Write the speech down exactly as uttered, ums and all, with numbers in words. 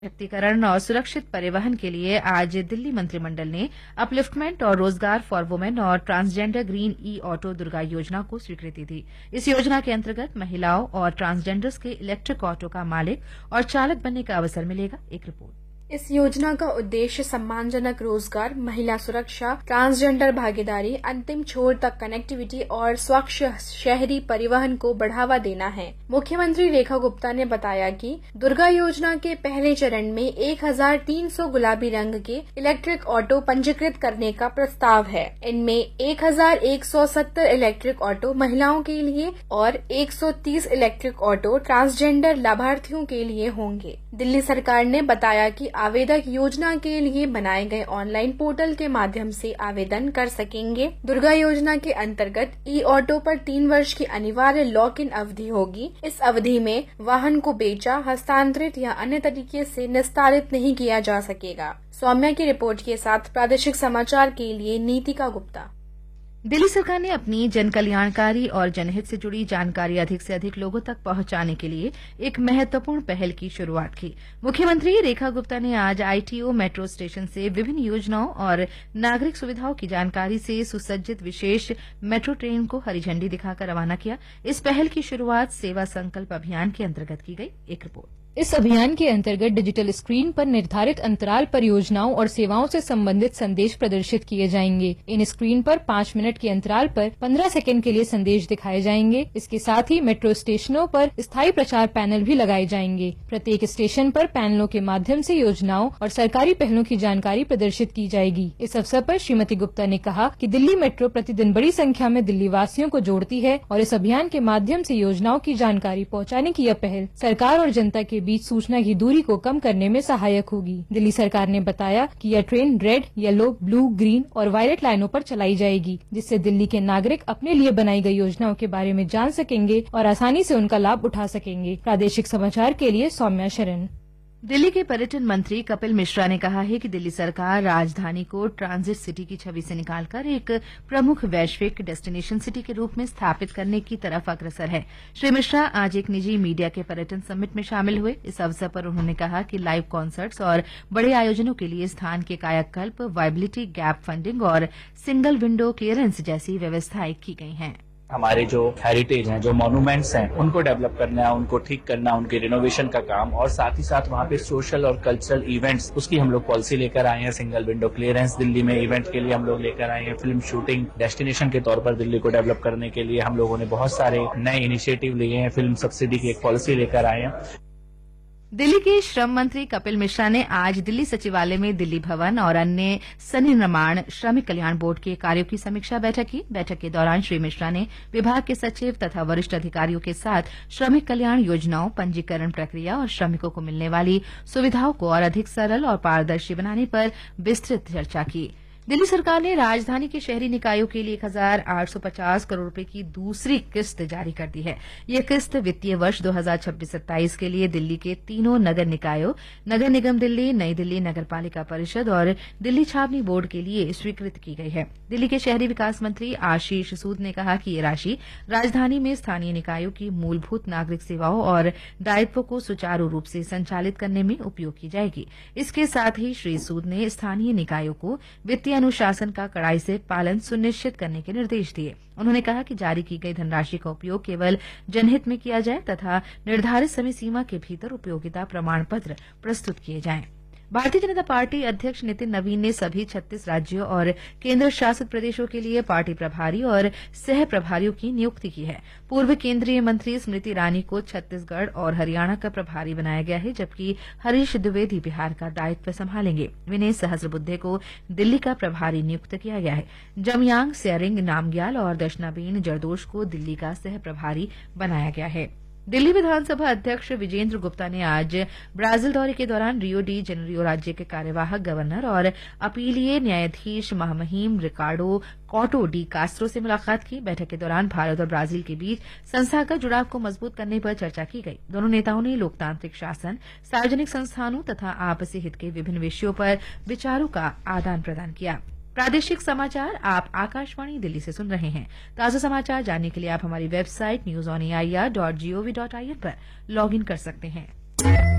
सशक्तिकरण और सुरक्षित परिवहन के लिए आज दिल्ली मंत्रिमंडल ने अपलिफ्टमेंट और रोजगार फॉर वुमेन और ट्रांसजेंडर ग्रीन ई ऑटो दुर्गा योजना को स्वीकृति दी। इस योजना के अंतर्गत महिलाओं और ट्रांसजेंडर्स के इलेक्ट्रिक ऑटो का मालिक और चालक बनने का अवसर मिलेगा। एक रिपोर्ट। इस योजना का उद्देश्य सम्मानजनक रोजगार, महिला सुरक्षा, ट्रांसजेंडर भागीदारी, अंतिम छोर तक कनेक्टिविटी और स्वच्छ शहरी परिवहन को बढ़ावा देना है। मुख्यमंत्री रेखा गुप्ता ने बताया कि दुर्गा योजना के पहले चरण में एक हज़ार तीन सौ गुलाबी रंग के इलेक्ट्रिक ऑटो पंजीकृत करने का प्रस्ताव है। इनमें एक हज़ार एक सौ सत्तर इलेक्ट्रिक ऑटो महिलाओं के लिए और एक सौ तीस इलेक्ट्रिक ऑटो ट्रांसजेंडर लाभार्थियों के लिए होंगे। दिल्ली सरकार ने बताया कि आवेदक योजना के लिए बनाए गए ऑनलाइन पोर्टल के माध्यम से आवेदन कर सकेंगे। दुर्गा योजना के अंतर्गत ई ऑटो पर तीन वर्ष की अनिवार्य लॉक इन अवधि होगी। इस अवधि में वाहन को बेचा, हस्तांतरित या अन्य तरीके से निस्तारित नहीं किया जा सकेगा। सौम्या की रिपोर्ट के साथ प्रादेशिक समाचार के लिए नीतिका गुप्ता। दिल्ली सरकार ने अपनी जनकल्याणकारी और जनहित से जुड़ी जानकारी अधिक से अधिक लोगों तक पहुंचाने के लिए एक महत्वपूर्ण पहल की शुरुआत की। मुख्यमंत्री रेखा गुप्ता ने आज आईटीओ मेट्रो स्टेशन से विभिन्न योजनाओं और नागरिक सुविधाओं की जानकारी से सुसज्जित विशेष मेट्रो ट्रेन को हरी झंडी दिखाकर रवाना किया। इस पहल की शुरुआत सेवा संकल्प अभियान के अंतर्गत की गई। एक रिपोर्ट। इस अभियान के अंतर्गत डिजिटल स्क्रीन पर निर्धारित अंतराल पर योजनाओं और सेवाओं से संबंधित संदेश प्रदर्शित किए जाएंगे। इन स्क्रीन पर पाँच मिनट के अंतराल पर पंद्रह सेकंड के लिए संदेश दिखाए जाएंगे। इसके साथ ही मेट्रो स्टेशनों पर स्थायी प्रचार पैनल भी लगाए जाएंगे। प्रत्येक स्टेशन पर पैनलों के माध्यम से योजनाओं और सरकारी पहलों की जानकारी प्रदर्शित की जाएगी। इस अवसर पर श्रीमती गुप्ता ने कहा कि दिल्ली मेट्रो प्रतिदिन बड़ी संख्या में दिल्ली वासियों को जोड़ती है और इस अभियान के माध्यम से योजनाओं की जानकारी पहुँचाने की यह पहल सरकार और जनता के बीच सूचना की दूरी को कम करने में सहायक होगी। दिल्ली सरकार ने बताया कि यह train red, yellow, blue, green और वायलेट लाइनों पर चलाई जाएगी, जिससे दिल्ली के नागरिक अपने लिए बनाई गई योजनाओं के बारे में जान सकेंगे और आसानी से उनका लाभ उठा सकेंगे। प्रादेशिक समाचार के लिए सौम्या शरण। दिल्ली के पर्यटन मंत्री कपिल मिश्रा ने कहा है कि दिल्ली सरकार राजधानी को ट्रांजिट सिटी की छवि से निकालकर एक प्रमुख वैश्विक डेस्टिनेशन सिटी के रूप में स्थापित करने की तरफ अग्रसर है। श्री मिश्रा आज एक निजी मीडिया के पर्यटन समिट में शामिल हुए। इस अवसर पर उन्होंने कहा कि लाइव कॉन्सर्ट्स और बड़े आयोजनों के लिए स्थान के कायाकल्प, वायबिलिटी गैप फंडिंग और सिंगल विंडो क्लियरेंस जैसी व्यवस्थाएं की गई हैं। हमारे जो हेरिटेज हैं, जो मॉन्यूमेंट्स हैं, उनको डेवलप करना है, उनको ठीक करना, उनके रिनोवेशन का काम और साथ ही साथ वहाँ पे सोशल और कल्चरल इवेंट्स, उसकी हम लोग पॉलिसी लेकर आए हैं। सिंगल विंडो क्लियरेंस दिल्ली में इवेंट के लिए हम लोग लेकर आए हैं। फिल्म शूटिंग डेस्टिनेशन के तौर पर दिल्ली को डेवलप करने के लिए हम लोगों ने बहुत सारे नए इनिशिएटिव लिए हैं। फिल्म सब्सिडी की एक पॉलिसी लेकर आए हैं। दिल्ली के श्रम मंत्री कपिल मिश्रा ने आज दिल्ली सचिवालय में दिल्ली भवन और अन्य सन्निर्माण श्रमिक कल्याण बोर्ड के कार्यों की समीक्षा बैठक की। बैठक के दौरान श्री मिश्रा ने विभाग के सचिव तथा वरिष्ठ अधिकारियों के साथ श्रमिक कल्याण योजनाओं, पंजीकरण प्रक्रिया और श्रमिकों को मिलने वाली सुविधाओं को और अधिक सरल और पारदर्शी बनाने पर विस्तृत चर्चा की। दिल्ली सरकार ने राजधानी के शहरी निकायों के लिए एक हजार आठ सौ पचास करोड़ रुपए की दूसरी किस्त जारी कर दी है। यह किस्त वित्तीय वर्ष दो हजार छब्बीस सत्ताईस के लिए दिल्ली के तीनों नगर निकायों, नगर निगम दिल्ली, नई दिल्ली नगर पालिका परिषद और दिल्ली छावनी बोर्ड के लिए स्वीकृत की गई है। दिल्ली के शहरी विकास मंत्री आशीष सूद ने कहा कि यह राशि राजधानी में स्थानीय निकायों की मूलभूत नागरिक सेवाओं और दायित्वों को सुचारू रूप से संचालित करने में उपयोग की जाएगी। इसके साथ ही श्री सूद ने स्थानीय निकायों को वित्तीय अनुशासन का कड़ाई से पालन सुनिश्चित करने के निर्देश दिए। उन्होंने कहा कि जारी की गई धनराशि का उपयोग केवल जनहित में किया जाए तथा निर्धारित समय सीमा के भीतर उपयोगिता प्रमाण पत्र प्रस्तुत किए जाएं। भारतीय जनता पार्टी अध्यक्ष नितिन नवीन ने सभी छत्तीस राज्यों और केंद्र शासित प्रदेशों के लिए पार्टी प्रभारी और सह प्रभारियों की नियुक्ति की है। पूर्व केंद्रीय मंत्री स्मृति ईरानी को छत्तीसगढ़ और हरियाणा का प्रभारी बनाया गया है, जबकि हरीश द्विवेदी बिहार का दायित्व संभालेंगे। विनय सहस्रबुद्धे को दिल्ली का प्रभारी नियुक्त किया गया है। जमयांग सेरिंग नामग्याल और दशनाबेन जरदोश को दिल्ली का सह प्रभारी बनाया गया है। दिल्ली विधानसभा अध्यक्ष विजेंद्र गुप्ता ने आज ब्राजील दौरे के दौरान रियो डी जेनेरियो राज्य के कार्यवाहक गवर्नर और अपीलीय न्यायाधीश महामहिम रिकार्डो कॉटो डी कास्ट्रो से मुलाकात की। बैठक के दौरान भारत और ब्राजील के बीच संस्थागत जुड़ाव को मजबूत करने पर चर्चा की गई। दोनों नेताओं ने लोकतांत्रिक शासन, सार्वजनिक संस्थानों तथा आपसी हित के विभिन्न विषयों पर विचारों का आदान प्रदान किया। प्रादेशिक समाचार आप आकाशवाणी दिल्ली से सुन रहे हैं। ताजा समाचार जानने के लिए आप हमारी website news on A I R dot G O V dot I N पर लॉग इन कर सकते हैं।